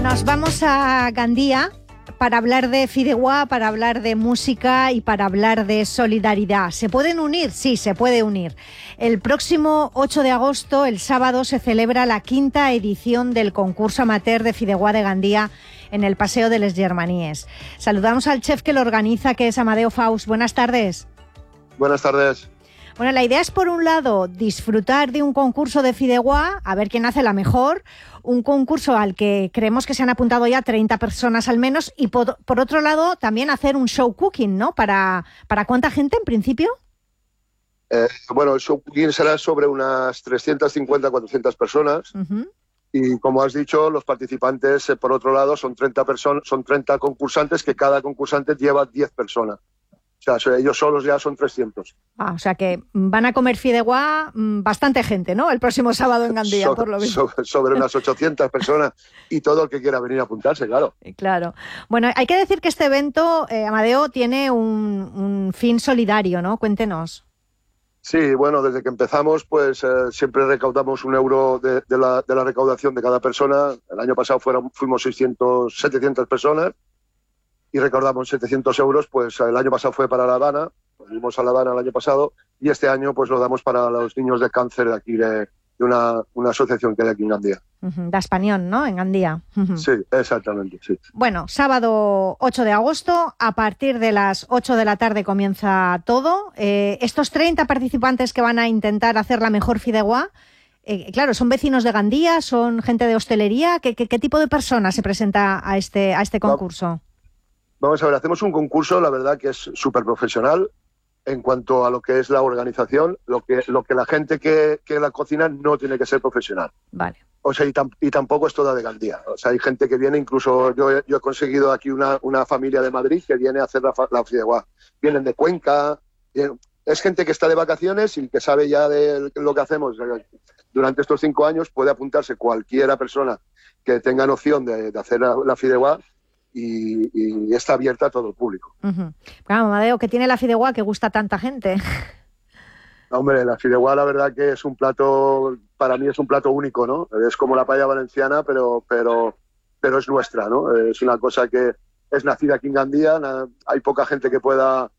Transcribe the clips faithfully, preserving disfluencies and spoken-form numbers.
Nos vamos a Gandía para hablar de fideuá, para hablar de música y para hablar de solidaridad. ¿Se pueden unir? Sí, se puede unir. El próximo ocho de agosto, el sábado, se celebra la quinta edición del concurso amateur de fideuá de Gandía en el Paseo de les Germaníes. Saludamos al chef que lo organiza, que es Amadeo Faust. Buenas tardes. Buenas tardes. Bueno, la idea es, por un lado, disfrutar de un concurso de fideuá, a ver quién hace la mejor, un concurso al que creemos que se han apuntado ya treinta personas al menos, y por, por otro lado, también hacer un show cooking, ¿no? ¿Para, para cuánta gente, en principio? Eh, bueno, el show cooking será sobre unas trescientas cincuenta, cuatrocientas personas. Uh-huh. Y como has dicho, los participantes, eh, por otro lado, son treinta personas, son treinta concursantes, que cada concursante lleva diez personas. O sea, ellos solos ya son trescientos. Ah, o sea que van a comer fideuá bastante gente, ¿no? El próximo sábado en Gandía, so, por lo menos. So, sobre unas ochocientas personas y todo el que quiera venir a apuntarse, claro. Claro. Bueno, hay que decir que este evento, eh, Amadeo, tiene un, un fin solidario, ¿no? Cuéntenos. Sí, bueno, desde que empezamos, pues eh, siempre recaudamos un euro de, de, la, de la recaudación de cada persona. El año pasado fueron, fuimos seiscientas, setecientas personas. Y recordamos setecientos euros, pues el año pasado fue para La Habana, fuimos a La Habana el año pasado, y este año pues lo damos para los niños de cáncer de aquí, de, de una, una asociación que hay aquí en Gandía. Uh-huh. De Español, ¿no? En Gandía. Uh-huh. Sí, exactamente, sí. Bueno, sábado ocho de agosto, a partir de las ocho de la tarde comienza todo. Eh, estos treinta participantes que van a intentar hacer la mejor fideuá, Eh, claro, ¿son vecinos de Gandía? ¿Son gente de hostelería? ¿Qué, qué, qué tipo de personas se presenta a este, a este concurso? Vamos a ver, hacemos un concurso, la verdad que es súper profesional en cuanto a lo que es la organización, lo que, lo que la gente que, que la cocina no tiene que ser profesional. Vale. O sea, y, tam, y tampoco es toda de Gandía. O sea, hay gente que viene, incluso yo, yo he conseguido aquí una, una familia de Madrid que viene a hacer la, la fideuá. Vienen de Cuenca, vienen, es gente que está de vacaciones y que sabe ya de lo que hacemos. Durante estos cinco años puede apuntarse cualquiera persona que tenga noción de, de hacer la, la fideuá. Y, y está abierta a todo el público. Uh-huh. Claro, Amadeo, ¿qué tiene la fideuá que gusta a tanta gente? Hombre, la fideuá la verdad que es un plato, para mí es un plato único, ¿no? Es como la paella valenciana, pero, pero, pero es nuestra, ¿no? Es una cosa que es nacida aquí en Gandía, hay poca gente que pueda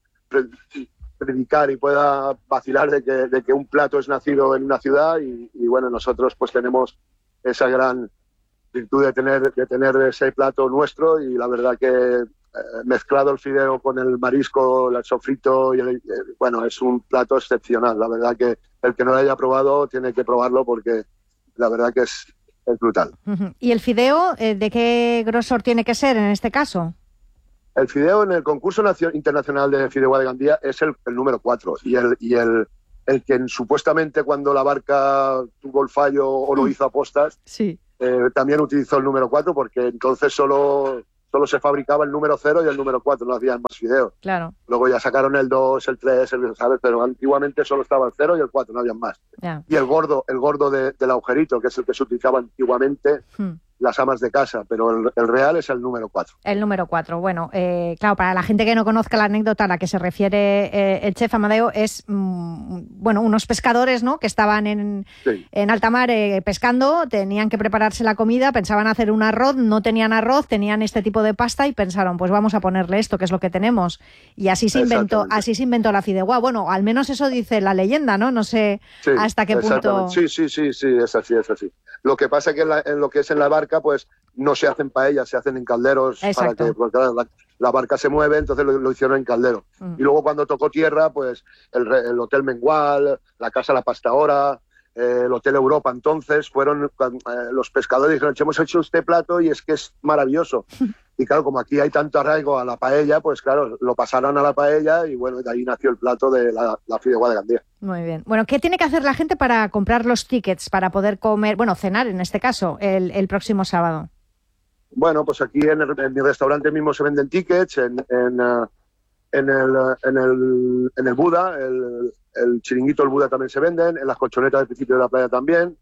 predicar y pueda vacilar de que, de que un plato es nacido en una ciudad y, y bueno, nosotros pues tenemos esa gran virtud de tener, de tener ese plato nuestro y la verdad que eh, mezclado el fideo con el marisco, el sofrito, y el, eh, bueno, es un plato excepcional. La verdad que el que no lo haya probado tiene que probarlo porque la verdad que es, es brutal. Uh-huh. ¿Y el fideo, eh, de qué grosor tiene que ser en este caso? El fideo en el concurso nacio- internacional de fideuá de Gandía es el, el número cuatro y el, y el el que supuestamente cuando la barca tuvo el fallo o lo hizo a postas, sí. eh, también utilizó el número cuatro porque entonces solo, solo se fabricaba el número cero y el número cuatro, no hacían más fideos. Claro. Luego ya sacaron el dos, el tres, el, ¿sabes? Pero antiguamente solo estaba el cero y el cuatro, no habían más. Yeah. Y el gordo, el gordo de, del agujerito, que es el que se utilizaba antiguamente, hmm. las amas de casa, pero el, el real es el número cuatro. El número cuatro. Bueno, eh, claro, para la gente que no conozca la anécdota a la que se refiere eh, el chef Amadeo, es, mmm, bueno, unos pescadores, ¿no?, que estaban en, sí. en alta mar eh, pescando, tenían que prepararse la comida, pensaban hacer un arroz, no tenían arroz, tenían este tipo de pasta y pensaron, pues vamos a ponerle esto, que es lo que tenemos. Y así se inventó, así se inventó la fideuá. Bueno, al menos eso dice la leyenda, ¿no? No sé sí, hasta qué punto... Sí, sí, sí, sí, es así, es así. Lo que pasa es que en, la, en lo que es en la barca, pues no se hacen paellas, se hacen en calderos. Exacto. Para que porque la, la barca se mueve, entonces lo, lo hicieron en caldero. Mm. Y luego cuando tocó tierra, pues el, el Hotel Mengual, la Casa La Pastora, eh, el Hotel Europa, entonces fueron eh, los pescadores dijeron, hemos hecho este plato y es que es maravilloso. Y claro, como aquí hay tanto arraigo a la paella, pues claro, lo pasaron a la paella y bueno, de ahí nació el plato de la, la fideuá de Gandía. Muy bien. Bueno, ¿qué tiene que hacer la gente para comprar los tickets, para poder comer, bueno, cenar en este caso, el, el próximo sábado? Bueno, pues aquí en, el, en mi restaurante mismo se venden tickets, en, en, uh, en, el, en, el, en el Buda, el, el chiringuito del Buda también se venden, en las colchonetas del principio de la playa también.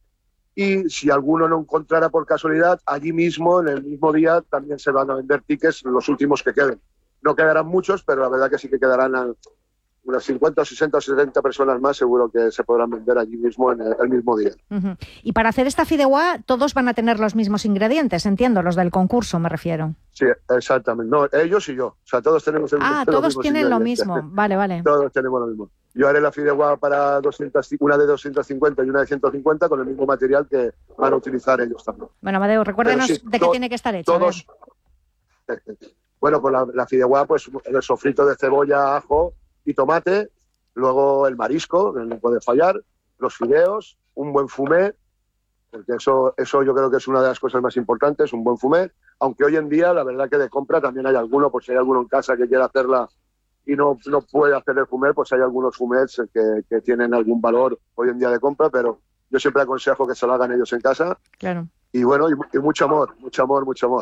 Y si alguno no encontrara por casualidad, allí mismo, en el mismo día, también se van a vender tickets, los últimos que queden. No quedarán muchos, pero la verdad que sí que quedarán unas cincuenta, sesenta o setenta personas más seguro que se podrán vender allí mismo en el, el mismo día. Uh-huh. Y para hacer esta fideuá todos van a tener los mismos ingredientes, entiendo, los del concurso me refiero. Sí, exactamente. No, ellos y yo. O sea, todos tenemos el, ah, los todos tienen lo mismo. Vale, vale. Todos tenemos lo mismo. Yo haré la fideuá para doscientos, una de doscientos cincuenta y una de ciento cincuenta con el mismo material que van a utilizar ellos también. Bueno, Amadeu, recuérdenos sí, de qué to- tiene que estar hecho. Todos. Bueno, pues la, la fideuá, pues el sofrito de cebolla, ajo y tomate, luego el marisco, que no puede fallar, los fideos, un buen fumé, porque eso, eso yo creo que es una de las cosas más importantes, un buen fumé, aunque hoy en día la verdad que de compra también hay alguno, por si hay alguno en casa que quiera hacerla y no, no puede hacer el fumé, pues hay algunos fumés que, que tienen algún valor hoy en día de compra, pero yo siempre aconsejo que se lo hagan ellos en casa. Claro. Y bueno, y, y mucho amor, mucho amor, mucho amor.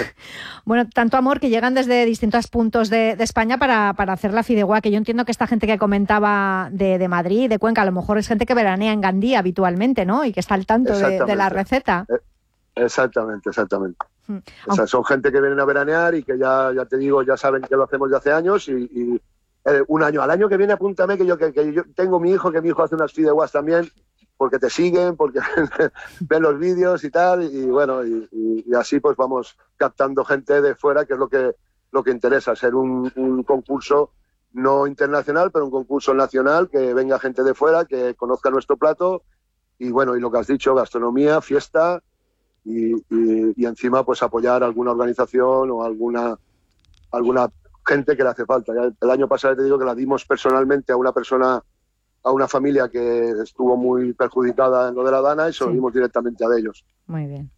Bueno, tanto amor que llegan desde distintos puntos de, de España para, para hacer la fideuá, que yo entiendo que esta gente que comentaba de, de Madrid, de Cuenca, a lo mejor es gente que veranea en Gandía habitualmente, ¿no? Y que está al tanto de, de la receta. Exactamente, exactamente. Hmm. O sea, son gente que vienen a veranear y que ya, ya te digo, ya saben que lo hacemos de hace años y, y eh, un año, al año que viene apúntame que yo, que, que yo tengo mi hijo, que mi hijo hace unas fideuás también, porque te siguen, porque ven los vídeos y tal, y bueno, y, y, y así pues vamos captando gente de fuera, que es lo que, lo que interesa, ser un, un concurso no internacional, pero un concurso nacional, que venga gente de fuera, que conozca nuestro plato, y bueno, y lo que has dicho, gastronomía, fiesta, y, y, y encima pues apoyar alguna organización o alguna, alguna gente que le hace falta. Ya el año pasado te digo que la dimos personalmente a una persona, a una familia que estuvo muy perjudicada en lo de la Dana y se lo dimos directamente a ellos. Muy bien.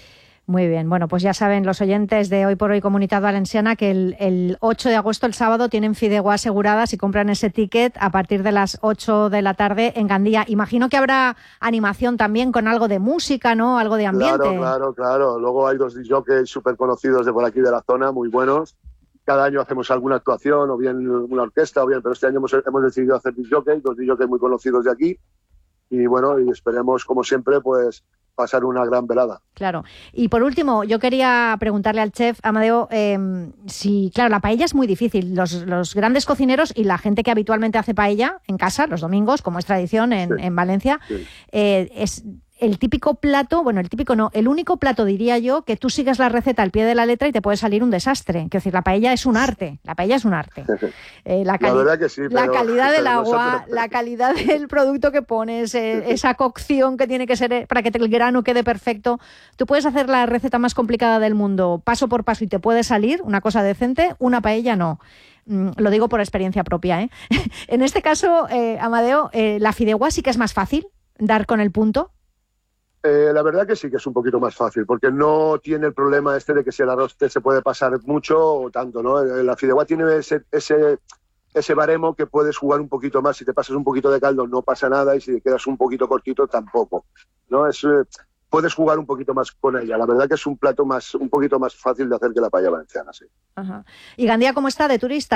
Muy bien. Bueno, pues ya saben los oyentes de Hoy por Hoy Comunitat Valenciana que el, el ocho de agosto, el sábado, tienen fideuá asegurada si compran ese ticket a partir de las ocho de la tarde en Gandía. Imagino que habrá animación también con algo de música, ¿no? Algo de ambiente. Claro, claro, claro. Luego hay dos jockeys súper conocidos de por aquí de la zona, muy buenos. Cada año hacemos alguna actuación, o bien una orquesta, o bien, pero este año hemos, hemos decidido hacer disc jockey, dos disc jockeys muy conocidos de aquí. Y bueno, y esperemos, como siempre, pues pasar una gran velada. Claro. Y por último, yo quería preguntarle al chef Amadeu eh, si, claro, la paella es muy difícil. Los, los grandes cocineros y la gente que habitualmente hace paella en casa los domingos, como es tradición en, sí. en Valencia, sí. eh, es el típico plato, bueno, el típico no, el único plato, diría yo, que tú sigas la receta al pie de la letra y te puede salir un desastre. Quiero decir, la paella es un arte, la paella es un arte. Eh, la, cali- la verdad que sí, la pero, calidad del agua, nosotros... la calidad del producto que pones, eh, esa cocción que tiene que ser para que el grano quede perfecto. Tú puedes hacer la receta más complicada del mundo paso por paso y te puede salir una cosa decente, una paella no. Mm, lo digo por experiencia propia, ¿eh? En este caso, eh, Amadeu, eh, la fideuá sí que es más fácil dar con el punto. Eh, la verdad que sí que es un poquito más fácil, porque no tiene el problema este de que si el arroz te se puede pasar mucho o tanto, ¿no? La fideuá tiene ese, ese, ese baremo que puedes jugar un poquito más. Si te pasas un poquito de caldo no pasa nada, y si te quedas un poquito cortito tampoco, ¿no? Es, eh, puedes jugar un poquito más con ella. La verdad que es un plato más, un poquito más fácil de hacer que la paella valenciana, sí. Ajá. ¿Y Gandía cómo está de turista?